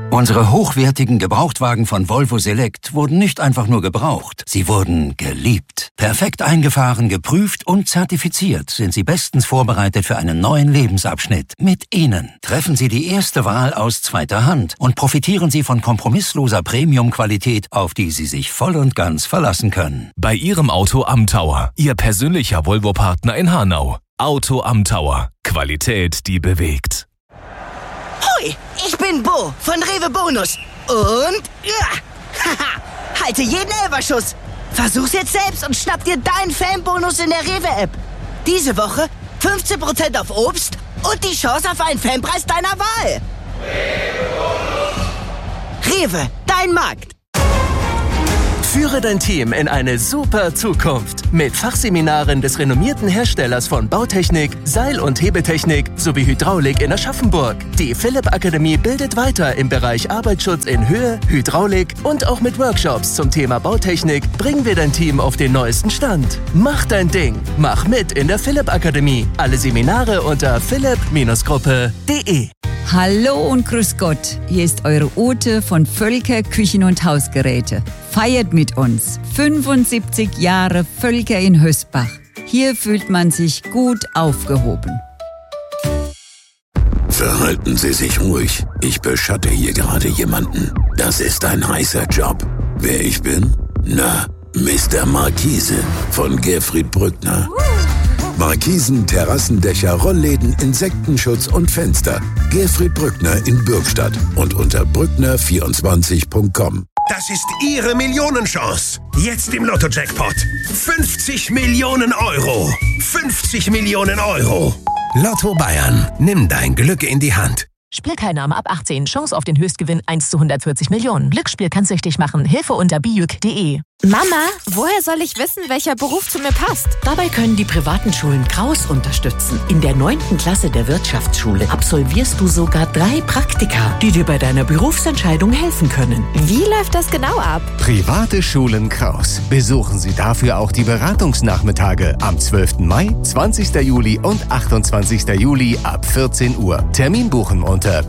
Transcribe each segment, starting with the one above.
Unsere hochwertigen Gebrauchtwagen von Volvo Select wurden nicht einfach nur gebraucht, sie wurden geliebt. Perfekt eingefahren, geprüft und zertifiziert sind sie bestens vorbereitet für einen neuen Lebensabschnitt. Mit ihnen treffen Sie die erste Wahl aus zweiter Hand und profitieren Sie von kompromissloser Premium-Qualität, auf die Sie sich voll und ganz verlassen können. Bei Ihrem Auto am Tower, Ihr persönlicher Volvo-Partner in Hanau. Auto am Tower. Qualität, die bewegt. Hoi, ich bin Bo von Rewe Bonus. Und haha, halte jeden Elferschuss. Versuch's jetzt selbst und schnapp dir deinen Fanbonus in der Rewe-App. Diese Woche 15% auf Obst und die Chance auf einen Fanpreis deiner Wahl. Rewe, dein Markt. Führe dein Team in eine super Zukunft mit Fachseminaren des renommierten Herstellers von Bautechnik, Seil- und Hebetechnik sowie Hydraulik in Aschaffenburg. Die Philipp Akademie bildet weiter im Bereich Arbeitsschutz in Höhe, Hydraulik und auch mit Workshops zum Thema Bautechnik bringen wir dein Team auf den neuesten Stand. Mach dein Ding. Mach mit in der Philipp Akademie. Alle Seminare unter philipp-gruppe.de. Hallo und grüß Gott, hier ist eure Ute von Völker Küchen- und Hausgeräte. Feiert mit uns 75 Jahre Völker in Hösbach. Hier fühlt man sich gut aufgehoben. Verhalten Sie sich ruhig. Ich beschatte hier gerade jemanden. Das ist ein heißer Job. Wer ich bin? Na, Mr. Markise von Gerfried Brückner. Markisen, Terrassendächer, Rollläden, Insektenschutz und Fenster. Gerfried Brückner in Bürgstadt und unter brückner24.com. Das ist Ihre Millionenchance. Jetzt im Lotto-Jackpot. 50 Millionen Euro. 50 Millionen Euro. Lotto Bayern. Nimm dein Glück in die Hand. Spielteilnahme ab 18. Chance auf den Höchstgewinn 1 zu 140 Millionen. Glücksspiel kann süchtig machen. Hilfe unter bijuk.de. Mama, woher soll ich wissen, welcher Beruf zu mir passt? Dabei können die privaten Schulen Kraus unterstützen. In der 9. Klasse der Wirtschaftsschule absolvierst du sogar 3 Praktika, die dir bei deiner Berufsentscheidung helfen können. Wie läuft das genau ab? Private Schulen Kraus. Besuchen Sie dafür auch die Beratungsnachmittage am 12. Mai, 20. Juli und 28. Juli ab 14 Uhr. Termin buchen unter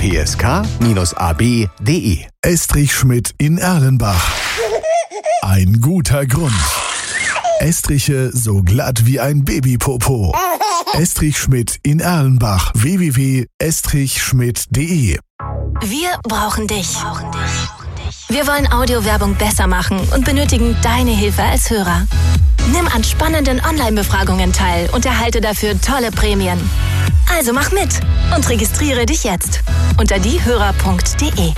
psk-ab.de. Estrich Schmidt in Erlenbach. Ein guter Grund. Estriche so glatt wie ein Babypopo. Estrich Schmidt in Erlenbach. www.estrichschmidt.de. Wir brauchen dich. Wir wollen Audiowerbung besser machen und benötigen deine Hilfe als Hörer. Nimm an spannenden Online-Befragungen teil und erhalte dafür tolle Prämien. Also mach mit und registriere dich jetzt unter diehörer.de.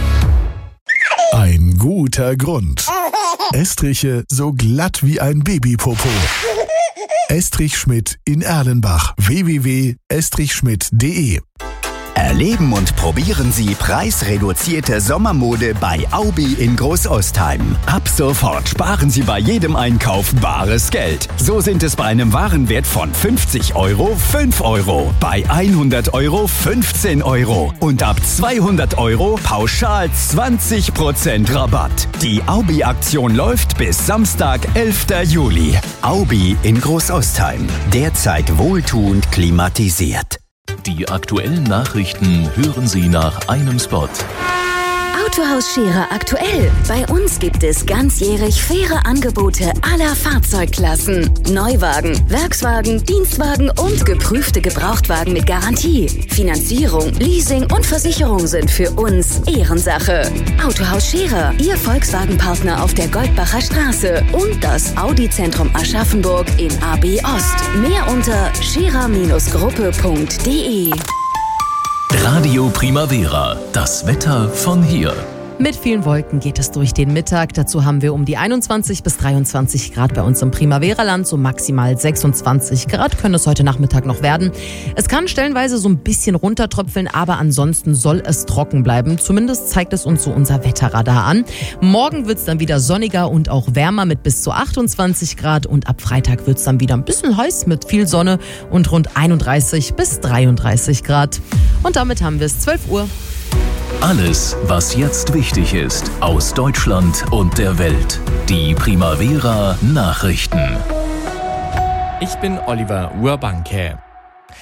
Ein guter Grund. Estriche so glatt wie ein Babypopo. Estrich Schmidt in Erlenbach. www.estrichschmidt.de. Erleben und probieren Sie preisreduzierte Sommermode bei Aubi in Großostheim. Ab sofort sparen Sie bei jedem Einkauf bares Geld. So sind es bei einem Warenwert von 50 Euro 5 Euro, bei 100 Euro 15 Euro und ab 200 Euro pauschal 20% Rabatt. Die Aubi-Aktion läuft bis Samstag, 11. Juli. Aubi in Großostheim. Derzeit wohltuend klimatisiert. Die aktuellen Nachrichten hören Sie nach einem Spot. Autohaus Scherer aktuell. Bei uns gibt es ganzjährig faire Angebote aller Fahrzeugklassen. Neuwagen, Werkswagen, Dienstwagen und geprüfte Gebrauchtwagen mit Garantie. Finanzierung, Leasing und Versicherung sind für uns Ehrensache. Autohaus Scherer, Ihr Volkswagen-Partner auf der Goldbacher Straße und das Audi-Zentrum Aschaffenburg in AB Ost. Mehr unter scherer-gruppe.de. Radio Primavera, das Wetter von hier. Mit vielen Wolken geht es durch den Mittag. Dazu haben wir um die 21 bis 23 Grad bei uns im Primavera-Land. So maximal 26 Grad können es heute Nachmittag noch werden. Es kann stellenweise so ein bisschen runtertröpfeln, aber ansonsten soll es trocken bleiben. Zumindest zeigt es uns so unser Wetterradar an. Morgen wird es dann wieder sonniger und auch wärmer mit bis zu 28 Grad. Und ab Freitag wird es dann wieder ein bisschen heiß mit viel Sonne und rund 31 bis 33 Grad. Und damit haben wir es 12 Uhr. Alles, was jetzt wichtig ist, aus Deutschland und der Welt. Die Primavera Nachrichten. Ich bin Oliver Urbanke.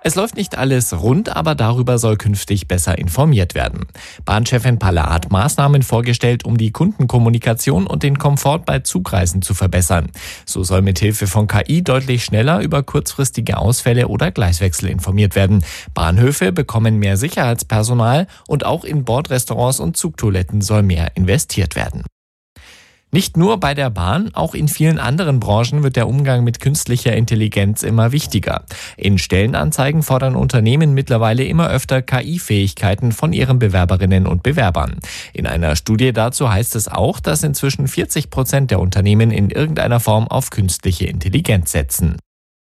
Es läuft nicht alles rund, aber darüber soll künftig besser informiert werden. Bahnchefin Palle hat Maßnahmen vorgestellt, um die Kundenkommunikation und den Komfort bei Zugreisen zu verbessern. So soll mit Hilfe von KI deutlich schneller über kurzfristige Ausfälle oder Gleiswechsel informiert werden. Bahnhöfe bekommen mehr Sicherheitspersonal und auch in Bordrestaurants und Zugtoiletten soll mehr investiert werden. Nicht nur bei der Bahn, auch in vielen anderen Branchen wird der Umgang mit künstlicher Intelligenz immer wichtiger. In Stellenanzeigen fordern Unternehmen mittlerweile immer öfter KI-Fähigkeiten von ihren Bewerberinnen und Bewerbern. In einer Studie dazu heißt es auch, dass inzwischen 40% der Unternehmen in irgendeiner Form auf künstliche Intelligenz setzen.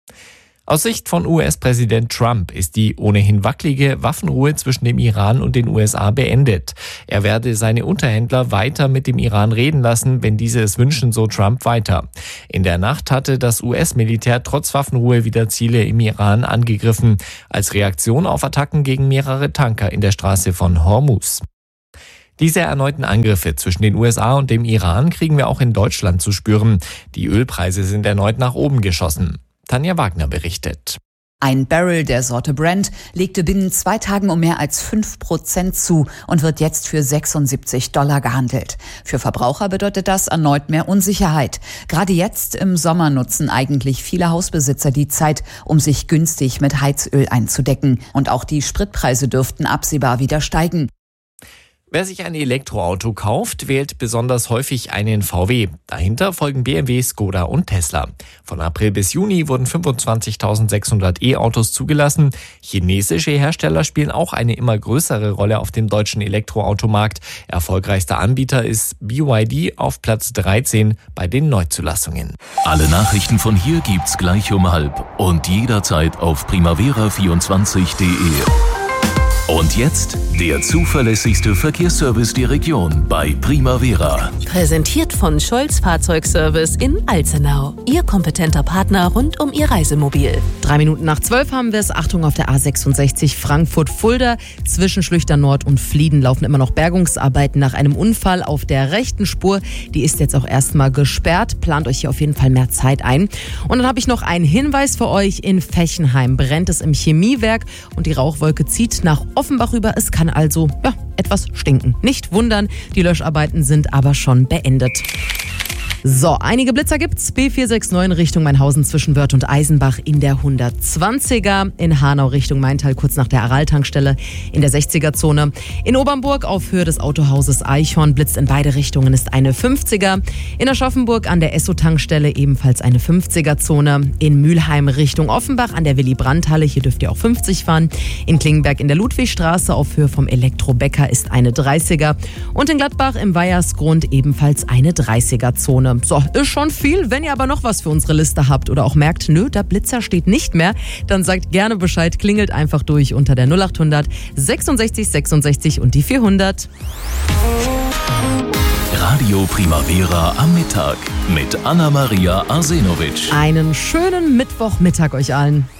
Aus Sicht von US-Präsident Trump ist die ohnehin wackelige Waffenruhe zwischen dem Iran und den USA beendet. Er werde seine Unterhändler weiter mit dem Iran reden lassen, wenn diese es wünschen, so Trump weiter. In der Nacht hatte das US-Militär trotz Waffenruhe wieder Ziele im Iran angegriffen, als Reaktion auf Attacken gegen mehrere Tanker in der Straße von Hormuz. Diese erneuten Angriffe zwischen den USA und dem Iran kriegen wir auch in Deutschland zu spüren. Die Ölpreise sind erneut nach oben geschossen. Tanja Wagner berichtet. Ein Barrel der Sorte Brent legte binnen 2 Tagen um mehr als 5% zu und wird jetzt für $76 gehandelt. Für Verbraucher bedeutet das erneut mehr Unsicherheit. Gerade jetzt im Sommer nutzen eigentlich viele Hausbesitzer die Zeit, um sich günstig mit Heizöl einzudecken. Und auch die Spritpreise dürften absehbar wieder steigen. Wer sich ein Elektroauto kauft, wählt besonders häufig einen VW. Dahinter folgen BMW, Skoda und Tesla. Von April bis Juni wurden 25.600 E-Autos zugelassen. Chinesische Hersteller spielen auch eine immer größere Rolle auf dem deutschen Elektroautomarkt. Erfolgreichster Anbieter ist BYD auf Platz 13 bei den Neuzulassungen. Alle Nachrichten von hier gibt's gleich um 12 und jederzeit auf primavera24.de. Und jetzt der zuverlässigste Verkehrsservice der Region bei Primavera. Präsentiert von Scholz Fahrzeugservice in Alzenau. Ihr kompetenter Partner rund um Ihr Reisemobil. 3 Minuten nach 12 haben wir es. Achtung auf der A66 Frankfurt-Fulda. Zwischen Schlüchter Nord und Flieden laufen immer noch Bergungsarbeiten nach einem Unfall auf der rechten Spur. Die ist jetzt auch erstmal gesperrt. Plant euch hier auf jeden Fall mehr Zeit ein. Und dann habe ich noch einen Hinweis für euch. In Fechenheim brennt es im Chemiewerk und die Rauchwolke zieht nach Offenbach rüber. Es kann also etwas stinken. Nicht wundern, die Löscharbeiten sind aber schon beendet. So, einige Blitzer gibt's. B469 Richtung Mainhausen zwischen Wörth und Eisenbach in der 120er. In Hanau Richtung Maintal kurz nach der Aral-Tankstelle in der 60er-Zone. In Obernburg auf Höhe des Autohauses Eichhorn blitzt in beide Richtungen, ist eine 50er. In Aschaffenburg an der Esso-Tankstelle ebenfalls eine 50er-Zone. In Mülheim Richtung Offenbach an der Willy-Brandt-Halle, hier dürft ihr auch 50 fahren. In Klingenberg in der Ludwigstraße auf Höhe vom Elektrobäcker ist eine 30er. Und in Gladbach im Weihersgrund ebenfalls eine 30er-Zone. So, ist schon viel. Wenn ihr aber noch was für unsere Liste habt oder auch merkt, der Blitzer steht nicht mehr, dann sagt gerne Bescheid, klingelt einfach durch unter der 0800 66 66 und die 400. Radio Primavera am Mittag mit Anna-Maria Arsenovic. Einen schönen Mittwochmittag euch allen.